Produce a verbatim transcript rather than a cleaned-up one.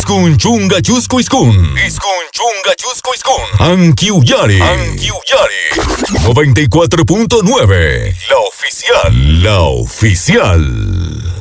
Iskun chunga chusco iskun. Iskun chunga chusco iskun. Ankiuyare. Ankiuyare. noventa y cuatro punto nueve. La oficial. La oficial.